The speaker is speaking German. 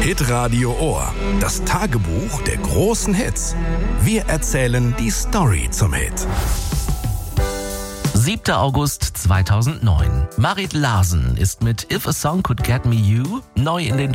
Hitradio Ohr. Das Tagebuch der großen Hits. Wir erzählen die Story zum Hit. 7. August 2009. Marit Larsen ist mit If a Song Could Get Me You neu in den